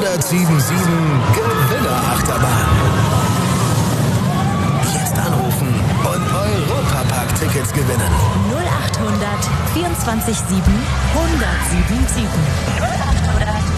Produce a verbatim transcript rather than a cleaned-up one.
hundertsieben Gewinner-Achterbahn. Jetzt anrufen und Europapark-Tickets gewinnen. null acht hundert vierundzwanzig sieben hundertsieben sieben. null acht hundert